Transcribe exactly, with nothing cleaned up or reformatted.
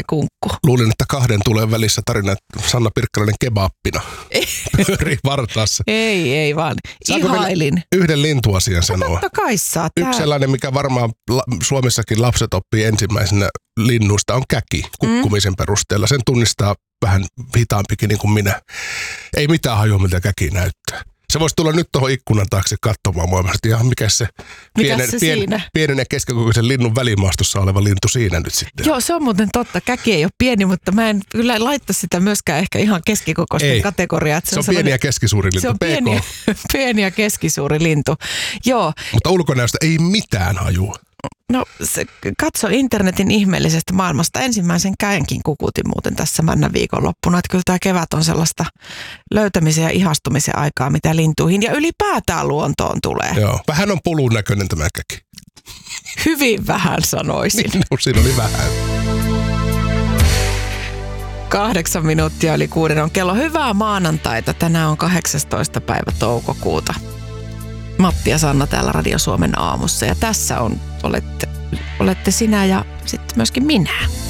kunkku. Luulin, että kahden tulee välissä tarina, että Sanna Pirkkalainen kebappina pyörii vartaassa. Ei, ei vaan. Saanko Ihailin. Yhden lintuasian sanoa. Totta kai saa. Tää... Yksi sellainen, mikä varmaan la- Suomessakin lapset oppii ensimmäisenä linnuista, on käki kukkumisen mm. perusteella. Sen tunnistaa vähän hitaampikin niin kuin minä. Ei mitään hajua, miltä käki näyttää. Se voisi tulla nyt tuohon ikkunan taakse katsomaan mua. Ihan mikä se, pienen, se pien, siinä? pienen ja keskikokoisen linnun välimaastossa oleva lintu siinä nyt sitten. Joo, se on muuten totta. Käki ei ole pieni, mutta mä en kyllä laittaa sitä myöskään ehkä ihan keskikokoisten ei. kategoriaan. Se, se on, on pieni ja keskisuuri lintu. Se on pieni, pieni ja keskisuuri lintu. Joo. Mutta ulkonäöstä ei mitään hajua. No se, katso internetin ihmeellisestä maailmasta. Ensimmäisen käenkin kukutin muuten tässä männä viikonloppuna. Että kyllä tämä kevät on sellaista löytämisen ja ihastumisen aikaa, mitä lintuihin ja ylipäätään luontoon tulee. Joo, vähän on pulun näköinen tämä käki. Hyvin vähän sanoisin. Niin, no, siinä oli vähän. Kahdeksan minuuttia yli kuuden on kello. Hyvää maanantaita. Tänään on kahdeksastoista päivä toukokuuta. Matti ja Sanna täällä Radio Suomen aamussa ja tässä on, olette, olette sinä ja sitten myöskin minä.